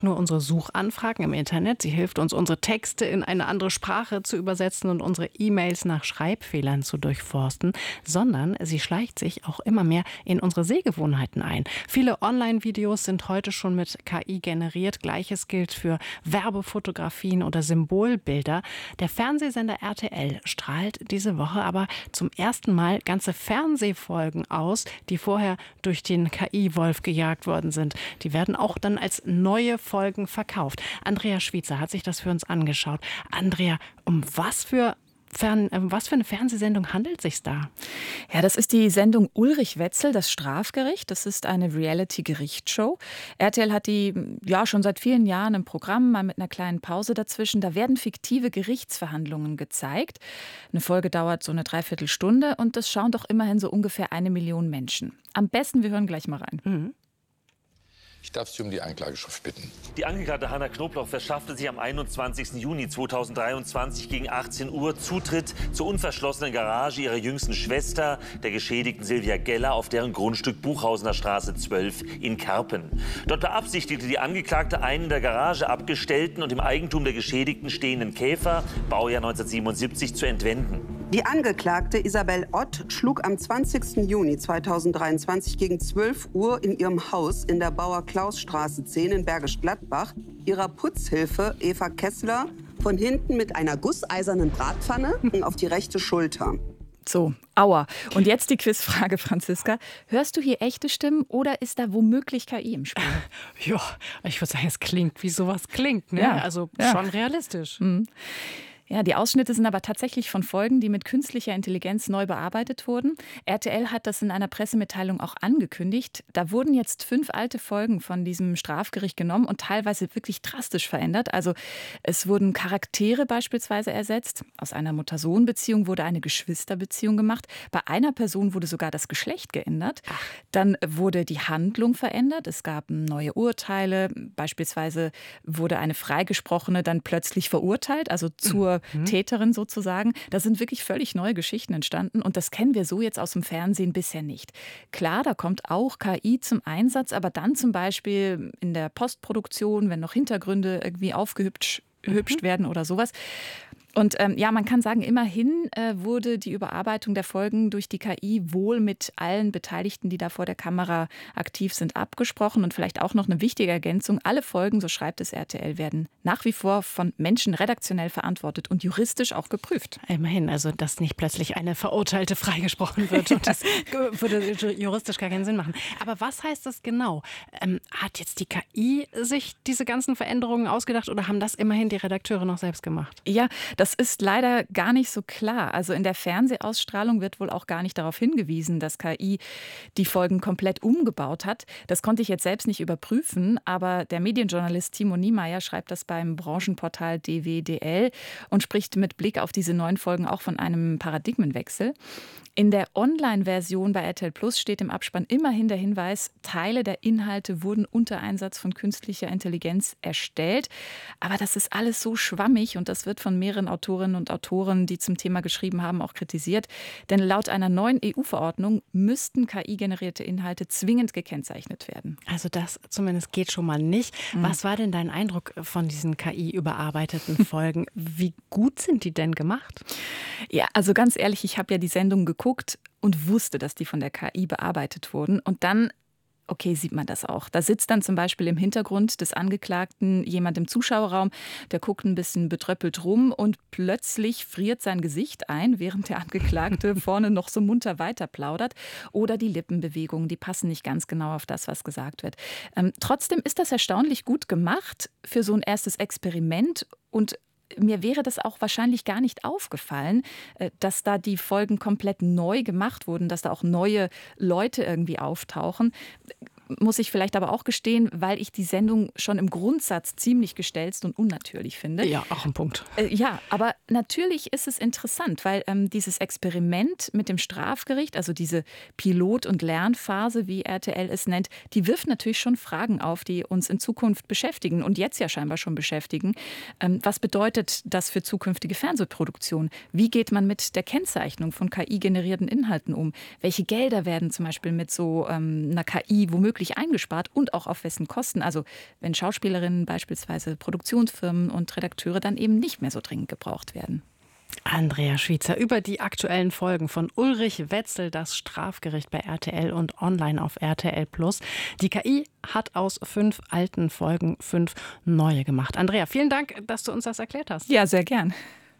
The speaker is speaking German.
Nur unsere Suchanfragen im Internet. Sie hilft uns, unsere Texte in eine andere Sprache zu übersetzen und unsere E-Mails nach Schreibfehlern zu durchforsten, sondern sie schleicht sich auch immer mehr in unsere Sehgewohnheiten ein. Viele Online-Videos sind heute schon mit KI generiert. Gleiches gilt für Werbefotografien oder Symbolbilder. Der Fernsehsender RTL strahlt diese Woche aber zum ersten Mal ganze Fernsehfolgen aus, die vorher durch den KI-Wolf gejagt worden sind. Die werden auch dann als neue Folgen verkauft. Andrea Schwiezer hat sich das für uns angeschaut. Andrea, um was für eine Fernsehsendung handelt es sich da? Ja, das ist die Sendung Ulrich Wetzel, das Strafgericht. Das ist eine Reality-Gerichtsshow. RTL hat die schon seit vielen Jahren im Programm, mal mit einer kleinen Pause dazwischen. Da werden fiktive Gerichtsverhandlungen gezeigt. Eine Folge dauert so eine Dreiviertelstunde und das schauen doch immerhin so ungefähr 1 Million Menschen. Am besten, wir hören gleich mal rein. Mhm. Ich darf Sie um die Anklageschrift bitten. Die Angeklagte Hanna Knoblauch verschaffte sich am 21. Juni 2023 gegen 18 Uhr Zutritt zur unverschlossenen Garage ihrer jüngsten Schwester, der Geschädigten Silvia Geller, auf deren Grundstück Buchhausener Straße 12 in Karpen. Dort beabsichtigte die Angeklagte, einen in der Garage abgestellten und im Eigentum der Geschädigten stehenden Käfer, Baujahr 1977, zu entwenden. Die Angeklagte Isabel Ott schlug am 20. Juni 2023 gegen 12 Uhr in ihrem Haus in der Bauer-Klaus-Straße 10 in Bergisch Gladbach ihrer Putzhilfe Eva Kessler von hinten mit einer gusseisernen Bratpfanne auf die rechte Schulter. So, aua. Und jetzt die Quizfrage, Franziska. Hörst du hier echte Stimmen oder ist da womöglich KI im Spiel? Ja, ich würde sagen, es klingt, wie sowas klingt. Ne? Ja. Also Ja. schon realistisch. Ja, die Ausschnitte sind aber tatsächlich von Folgen, die mit künstlicher Intelligenz neu bearbeitet wurden. RTL hat das in einer Pressemitteilung auch angekündigt. Da wurden jetzt 5 alte Folgen von diesem Strafgericht genommen und teilweise wirklich drastisch verändert. Also es wurden Charaktere beispielsweise ersetzt. Aus einer Mutter-Sohn-Beziehung wurde eine Geschwisterbeziehung gemacht. Bei einer Person wurde sogar das Geschlecht geändert. Dann wurde die Handlung verändert. Es gab neue Urteile. Beispielsweise wurde eine Freigesprochene dann plötzlich verurteilt, also zur Täterin sozusagen. Da sind wirklich völlig neue Geschichten entstanden und das kennen wir so jetzt aus dem Fernsehen bisher nicht. Klar, da kommt auch KI zum Einsatz, aber dann zum Beispiel in der Postproduktion, wenn noch Hintergründe irgendwie aufgehübscht werden oder sowas. Und man kann sagen, immerhin wurde die Überarbeitung der Folgen durch die KI wohl mit allen Beteiligten, die da vor der Kamera aktiv sind, abgesprochen. Und vielleicht auch noch eine wichtige Ergänzung: Alle Folgen, so schreibt es RTL, werden nach wie vor von Menschen redaktionell verantwortet und juristisch auch geprüft. Immerhin, also dass nicht plötzlich eine Verurteilte freigesprochen wird. Und das würde juristisch gar keinen Sinn machen. Aber was heißt das genau? Hat jetzt die KI sich diese ganzen Veränderungen ausgedacht oder haben das immerhin die Redakteure noch selbst gemacht? Ja, das ist leider gar nicht so klar. Also in der Fernsehausstrahlung wird wohl auch gar nicht darauf hingewiesen, dass KI die Folgen komplett umgebaut hat. Das konnte ich jetzt selbst nicht überprüfen, aber der Medienjournalist Timo Niemeyer schreibt das beim Branchenportal DWDL und spricht mit Blick auf diese neuen Folgen auch von einem Paradigmenwechsel. In der Online-Version bei RTL Plus steht im Abspann immerhin der Hinweis, Teile der Inhalte wurden unter Einsatz von künstlicher Intelligenz erstellt. Aber das ist alles so schwammig und das wird von mehreren Autorinnen und Autoren, die zum Thema geschrieben haben, auch kritisiert. Denn laut einer neuen EU-Verordnung müssten KI-generierte Inhalte zwingend gekennzeichnet werden. Also das zumindest geht schon mal nicht. Was war denn dein Eindruck von diesen KI-überarbeiteten Folgen? Wie gut sind die denn gemacht? Ja, also ganz ehrlich, ich habe ja die Sendung geguckt und wusste, dass die von der KI bearbeitet wurden. Und dann, okay, sieht man das auch. Da sitzt dann zum Beispiel im Hintergrund des Angeklagten jemand im Zuschauerraum, der guckt ein bisschen betröppelt rum und plötzlich friert sein Gesicht ein, während der Angeklagte vorne noch so munter weiter plaudert. Oder die Lippenbewegungen, die passen nicht ganz genau auf das, was gesagt wird. Trotzdem ist das erstaunlich gut gemacht für so ein erstes Experiment und mir wäre das auch wahrscheinlich gar nicht aufgefallen, dass da die Folgen komplett neu gemacht wurden, dass da auch neue Leute irgendwie auftauchen. Muss ich vielleicht aber auch gestehen, weil ich die Sendung schon im Grundsatz ziemlich gestelzt und unnatürlich finde. Ja, auch ein Punkt. Ja, aber natürlich ist es interessant, weil dieses Experiment mit dem Strafgericht, also diese Pilot- und Lernphase, wie RTL es nennt, die wirft natürlich schon Fragen auf, die uns in Zukunft beschäftigen und jetzt ja scheinbar schon beschäftigen. Was bedeutet das für zukünftige Fernsehproduktion? Wie geht man mit der Kennzeichnung von KI-generierten Inhalten um? Welche Gelder werden zum Beispiel mit so einer KI womöglich erheblich eingespart und auch auf wessen Kosten. Also wenn Schauspielerinnen beispielsweise Produktionsfirmen und Redakteure dann eben nicht mehr so dringend gebraucht werden. Andrea Schweizer über die aktuellen Folgen von Ulrich Wetzel, das Strafgericht bei RTL und online auf RTL+. Die KI hat aus 5 alten Folgen 5 neue gemacht. Andrea, vielen Dank, dass du uns das erklärt hast. Ja, sehr gern.